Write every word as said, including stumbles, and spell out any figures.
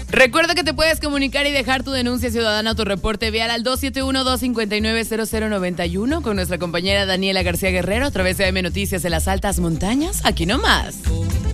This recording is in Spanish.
Recuerda que te puedes comunicar y dejar tu denuncia ciudadana o tu reporte vial al dos siete uno, dos cinco nueve, cero cero nueve uno con nuestra compañera Daniela García Guerrero a través de A M Noticias de las Altas Montañas. Aquí nomás.